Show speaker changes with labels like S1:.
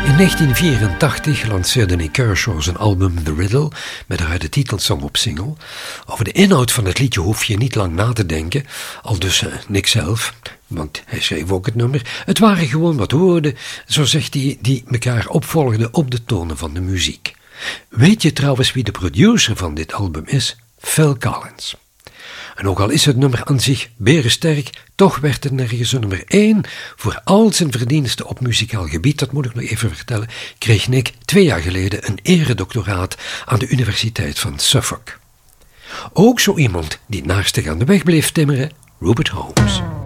S1: In 1984 lanceerde Nick Kershaw zijn album The Riddle met daaruit de titelsong op single. Over de inhoud van het liedje hoef je niet lang na te denken, al dus Nick zelf, want hij schreef ook het nummer. Het waren gewoon wat woorden, zo zegt hij, die elkaar opvolgden op de tonen van de muziek. Weet je trouwens wie de producer van dit album is? Phil Collins. En ook al is het nummer aan zich berensterk, toch werd het nergens een nummer 1. Voor al zijn verdiensten op muzikaal gebied, dat moet ik nog even vertellen, kreeg Nick 2 jaar geleden een eredoctoraat aan de Universiteit van Suffolk. Ook zo iemand die naastig aan de weg bleef timmeren, Rupert Holmes.